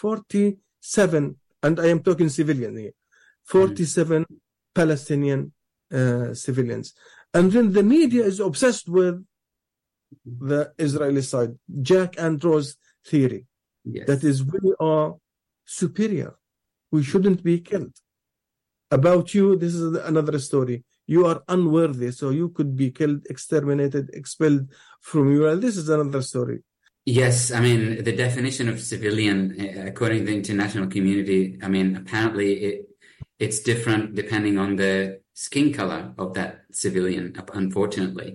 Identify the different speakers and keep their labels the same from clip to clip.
Speaker 1: 47, and I am talking civilian here, 47 Palestinian civilians. And then the media is obsessed with the Israeli side, Jack and Rose theory.
Speaker 2: Yes.
Speaker 1: That is, we are superior. We shouldn't be killed. About you, this is another story. You are unworthy, so you could be killed, exterminated, expelled from your. This is another story.
Speaker 2: Yes, I mean, the definition of civilian, according to the international community, I mean, apparently it's different depending on the skin color of that civilian, unfortunately.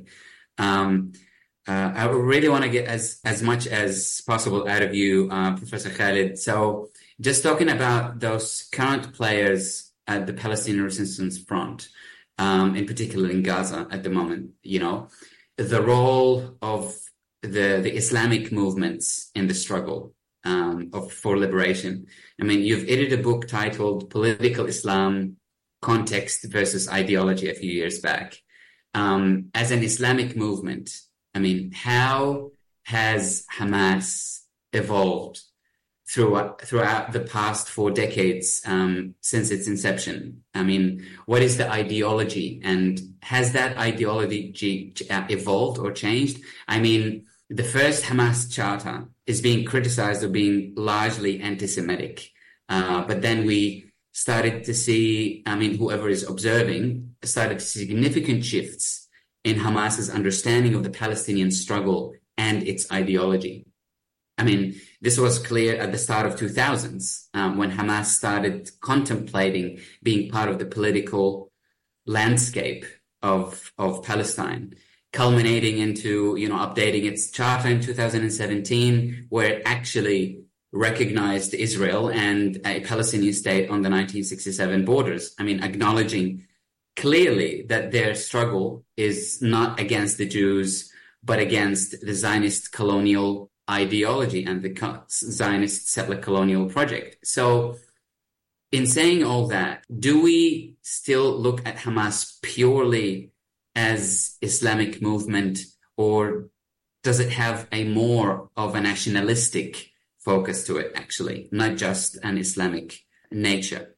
Speaker 2: I really want to get as much as possible out of you, Professor Khalid. So just talking about those current players at the Palestinian Resistance Front, in particular in Gaza at the moment, you know, the role of the Islamic movements in the struggle for liberation. I mean, you've edited a book titled Political Islam, Context versus Ideology a few years back. As an Islamic movement, I mean, how has Hamas evolved throughout the past 4 decades since its inception? I mean, what is the ideology, and has that ideology evolved or changed? I mean, the first Hamas charter is being criticized of being largely anti-Semitic, but then we started to see, I mean, whoever is observing started to see significant shifts in Hamas's understanding of the Palestinian struggle and its ideology. I mean, this was clear at the start of 2000s when Hamas started contemplating being part of the political landscape of Palestine, culminating into, you know, updating its charter in 2017, where it actually recognized Israel and a Palestinian state on the 1967 borders. I mean, acknowledging clearly that their struggle is not against the Jews, but against the Zionist colonial ideology and the Zionist settler colonial project. So in saying all that, do we still look at Hamas purely as Islamic movement, or does it have a more of a nationalistic focus to it, actually, not just an Islamic nature?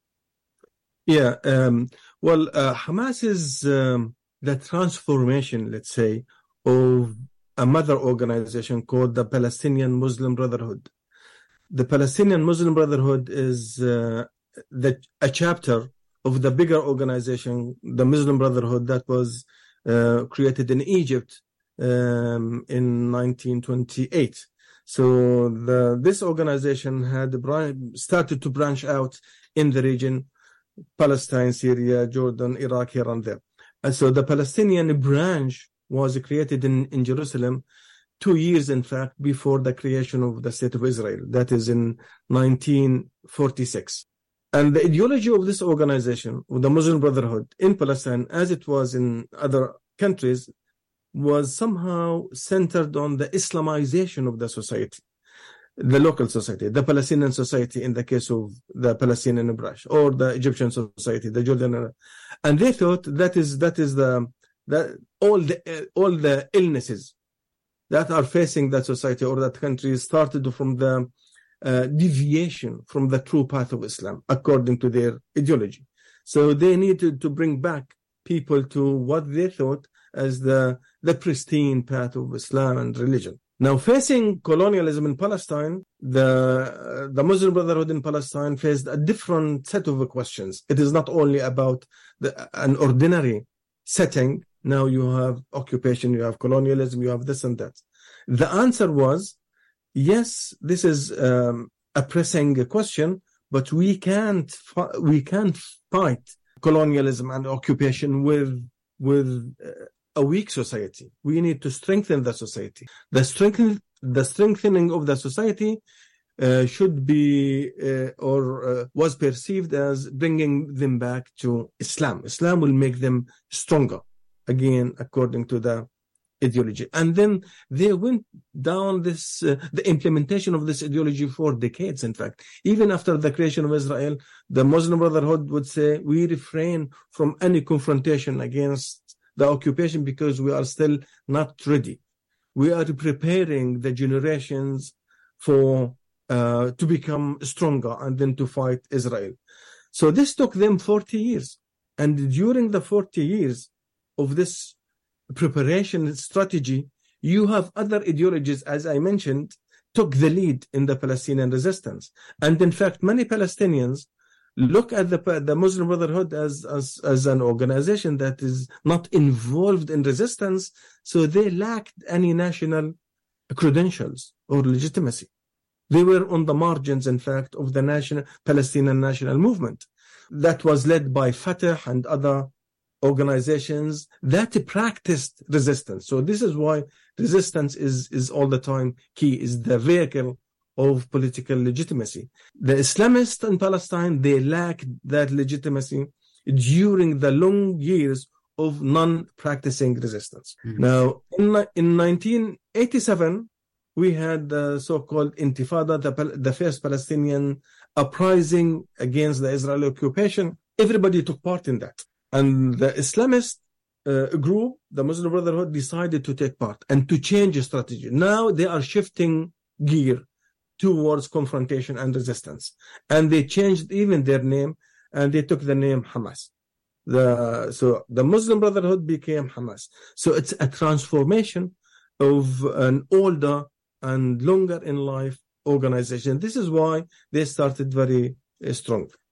Speaker 1: Yeah, Hamas is the transformation, let's say, of a mother organization called the Palestinian Muslim Brotherhood. The Palestinian Muslim Brotherhood is a chapter of the bigger organization, the Muslim Brotherhood, that was created in Egypt in 1928. So this organization had started to branch out in the region, Palestine, Syria, Jordan, Iraq, here and there. And so the Palestinian branch was created in Jerusalem 2 years, in fact, before the creation of the State of Israel. That is in 1946. And the ideology of this organization, the Muslim Brotherhood in Palestine, as it was in other countries, was somehow centered on the Islamization of the society, the local society, the Palestinian society in the case of the Palestinian branch, or the Egyptian society, the Jordan. And they thought that all the illnesses that are facing that society or that country started from the deviation from the true path of Islam, according to their ideology. So they needed to bring back people to what they thought as the pristine path of Islam and religion. Now, facing colonialism in Palestine, the Muslim Brotherhood in Palestine faced a different set of questions. It is not only about an ordinary setting. Now you have occupation, you have colonialism, you have this and that. The answer was, yes, this is a pressing question, but we can't fight colonialism and occupation with a weak society. We need to strengthen the society. The strengthening of the society should be was perceived as bringing them back to Islam. Islam will make them stronger, again, according to the ideology. And then they went down the implementation of this ideology for decades, in fact. Even after the creation of Israel, the Muslim Brotherhood would say, we refrain from any confrontation against the occupation because we are still not ready. We are preparing the generations for to become stronger and then to fight Israel. So this took them 40 years. And during the 40 years of this preparation strategy, you have other ideologies, as I mentioned, took the lead in the Palestinian resistance. And in fact, many Palestinians look at the Muslim Brotherhood as an organization that is not involved in resistance, so they lacked any national credentials or legitimacy. They were on the margins, in fact, of the Palestinian national movement that was led by Fatah and other organizations that practiced resistance. So this is why resistance is all the time key, is the vehicle of political legitimacy. The Islamists in Palestine, they lacked that legitimacy during the long years of non-practicing resistance. Mm-hmm. Now, in 1987, we had the so-called Intifada, the first Palestinian uprising against the Israeli occupation. Everybody took part in that. And the Islamist group, the Muslim Brotherhood, decided to take part and to change the strategy. Now they are shifting gear towards confrontation and resistance. And they changed even their name, and they took the name Hamas. So the Muslim Brotherhood became Hamas. So it's a transformation of an older and longer in life organization. This is why they started very strong.